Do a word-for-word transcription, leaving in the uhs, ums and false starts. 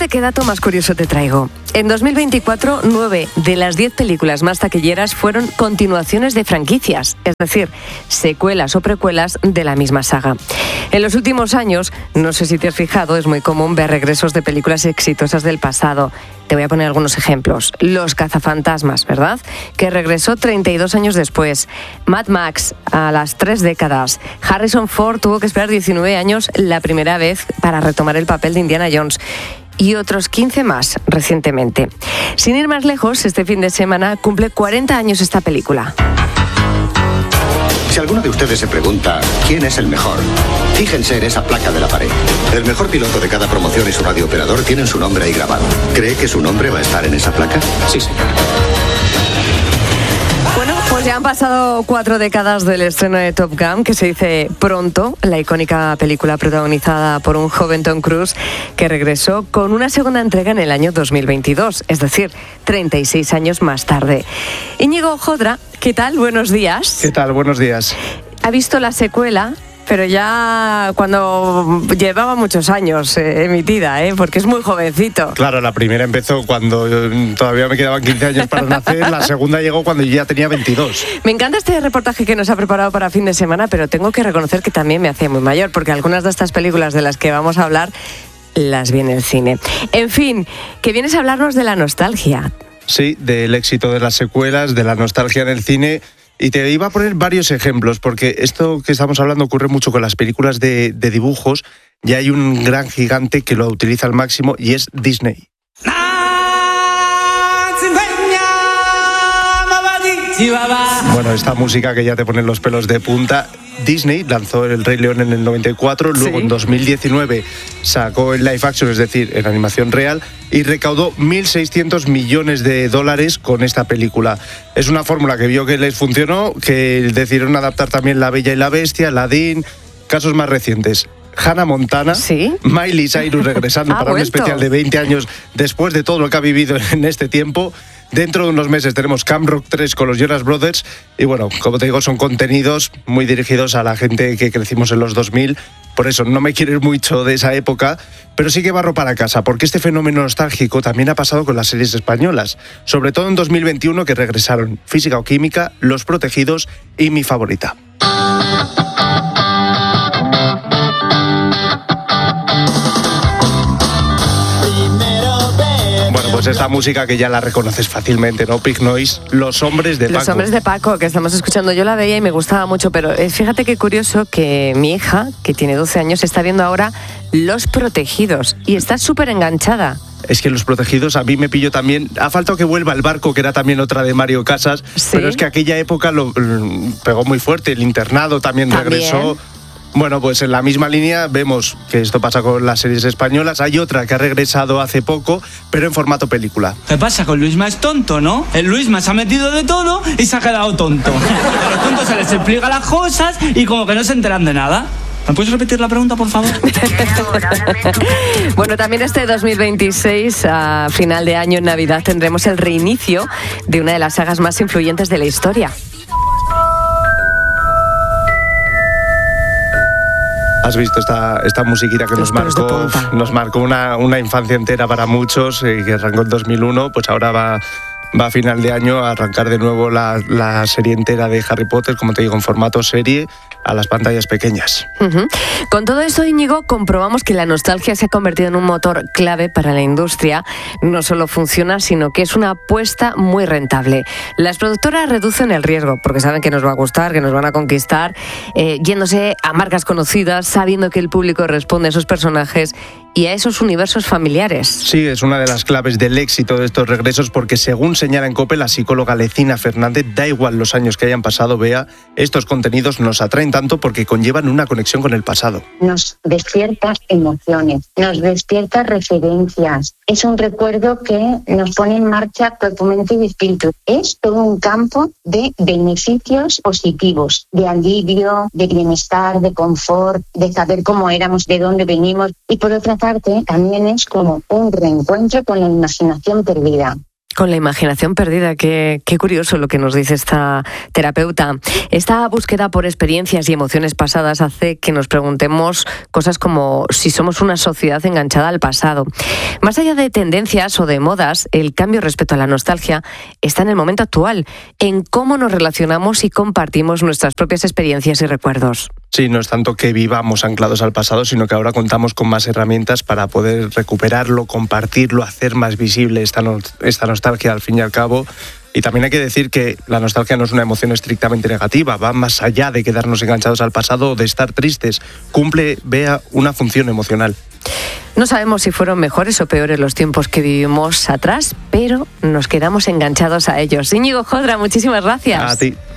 Fíjate qué dato más curioso te traigo. En dos mil veinticuatro, nueve de las diez películas más taquilleras fueron continuaciones de franquicias, es decir, secuelas o precuelas de la misma saga. En los últimos años, no sé si te has fijado, es muy común ver regresos de películas exitosas del pasado. Te voy a poner algunos ejemplos. Los cazafantasmas, ¿verdad? Que regresó treinta y dos años después. Mad Max, a las tres décadas. Harrison Ford tuvo que esperar diecinueve años la primera vez para retomar el papel de Indiana Jones. Y otros quince más recientemente. Sin ir más lejos, este fin de semana cumple cuarenta años esta película. Si alguno de ustedes se pregunta quién es el mejor, fíjense en esa placa de la pared. El mejor piloto de cada promoción y su radiooperador tienen su nombre ahí grabado. ¿Cree que su nombre va a estar en esa placa? Sí, señor. Bueno, pues ya han pasado cuatro décadas del estreno de Top Gun, que se dice pronto, la icónica película protagonizada por un joven Tom Cruise que regresó con una segunda entrega en el año dos mil veintidós, es decir, treinta y seis años más tarde. Íñigo Jodra, ¿qué tal? Buenos días. ¿Qué tal? Buenos días. ¿Ha visto la secuela? Pero ya cuando llevaba muchos años eh, emitida, ¿eh? Porque es muy jovencito. Claro, la primera empezó cuando todavía me quedaban quince años para nacer, la segunda llegó cuando yo ya tenía veintidós. Me encanta este reportaje que nos ha preparado para fin de semana, pero tengo que reconocer que también me hace muy mayor, porque algunas de estas películas de las que vamos a hablar las vi en el cine. En fin, que vienes a hablarnos de la nostalgia. Sí, del éxito de las secuelas, de la nostalgia en el cine. Y te iba a poner varios ejemplos, porque esto que estamos hablando ocurre mucho con las películas de, de dibujos. Y hay un gran gigante que lo utiliza al máximo y es Disney. Bueno, esta música que ya te pone los pelos de punta. Disney lanzó El Rey León en el noventa y cuatro, luego sí. En dos mil diecinueve sacó el live action, es decir, en animación real, y recaudó mil seiscientos millones de dólares con esta película. Es una fórmula que vio que les funcionó, que decidieron adaptar también La Bella y la Bestia, Aladdin, casos más recientes. Hannah Montana, ¿sí? Miley Cyrus regresando para un especial de veinte años después de todo lo que ha vivido en este tiempo. Dentro de unos meses tenemos Camp Rock tres con los Jonas Brothers y bueno, como te digo, son contenidos muy dirigidos a la gente que crecimos en los dos mil. Por eso no me quiero ir mucho de esa época, pero sí que barro para casa, porque este fenómeno nostálgico también ha pasado con las series españolas, sobre todo en dos mil veintiuno, que regresaron Física o Química, Los Protegidos y mi favorita. Pues esta música que ya la reconoces fácilmente, ¿no? Pig Noise, Los Hombres de Paco. Los Hombres de Paco, que estamos escuchando, yo la veía y me gustaba mucho, pero fíjate qué curioso que mi hija, que tiene doce años, está viendo ahora Los Protegidos y está súper enganchada. Es que Los Protegidos a mí me pilló también. Ha faltado que vuelva El Barco, que era también otra de Mario Casas, ¿sí? Pero es que aquella época lo, lo pegó muy fuerte. El Internado también, también regresó. Bueno, pues en la misma línea vemos que esto pasa con las series españolas. Hay otra que ha regresado hace poco, pero en formato película. ¿Qué pasa? Con Luisma es tonto, ¿no? El Luisma se ha metido de todo y se ha quedado tonto. A los tontos se les explica las cosas y como que no se enteran de nada. ¿Me puedes repetir la pregunta, por favor? Bueno, también este dos mil veintiséis, a final de año, en Navidad, tendremos el reinicio de una de las sagas más influyentes de la historia. ¿Has visto esta, esta musiquita que nos marcó, nos marcó una, una infancia entera para muchos, eh, que arrancó en dos mil uno, pues ahora va, va a final de año a arrancar de nuevo la, la serie entera de Harry Potter, como te digo, en formato serie, a las pantallas pequeñas. Uh-huh. Con todo esto, Íñigo, comprobamos que la nostalgia se ha convertido en un motor clave para la industria. No solo funciona, sino que es una apuesta muy rentable. Las productoras reducen el riesgo, porque saben que nos va a gustar, que nos van a conquistar, eh, yéndose a marcas conocidas, sabiendo que el público responde a esos personajes y a esos universos familiares. Sí, es una de las claves del éxito de estos regresos, porque según señala en COPE la psicóloga Lecina Fernández, da igual los años que hayan pasado, Bea, estos contenidos nos atraen tanto porque conllevan una conexión con el pasado. Nos despierta emociones, nos despierta referencias. Es un recuerdo que nos pone en marcha cuerpo, mente y espíritu. Es todo un campo de beneficios positivos, de alivio, de bienestar, de confort, de saber cómo éramos, de dónde venimos. Y por otra parte, también es como un reencuentro con la imaginación perdida. Con la imaginación perdida, qué, qué curioso lo que nos dice esta terapeuta. Esta búsqueda por experiencias y emociones pasadas hace que nos preguntemos cosas como si somos una sociedad enganchada al pasado. Más allá de tendencias o de modas, el cambio respecto a la nostalgia está en el momento actual, en cómo nos relacionamos y compartimos nuestras propias experiencias y recuerdos. Sí, no es tanto que vivamos anclados al pasado, sino que ahora contamos con más herramientas para poder recuperarlo, compartirlo, hacer más visible esta, no, esta nostalgia al fin y al cabo. Y también hay que decir que la nostalgia no es una emoción estrictamente negativa, va más allá de quedarnos enganchados al pasado o de estar tristes. Cumple, vea, una función emocional. No sabemos si fueron mejores o peores los tiempos que vivimos atrás, pero nos quedamos enganchados a ellos. Íñigo Jodra, muchísimas gracias. A ti.